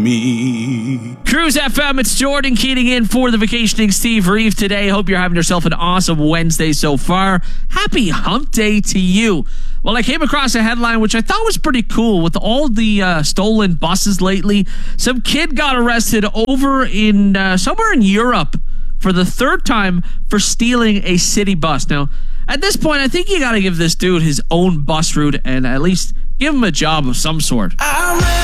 me. Cruise FM, it's Jordan Keating in for the vacationing Steve Reeve today. Hope you're having yourself an awesome Wednesday so far. Happy hump day to you. Well, I came across a headline which I thought was pretty cool with all the stolen buses lately. Some kid got arrested over in somewhere in Europe for the third time for stealing a city bus. Now, at this point, I think you got to give this dude his own bus route and at least give him a job of some sort.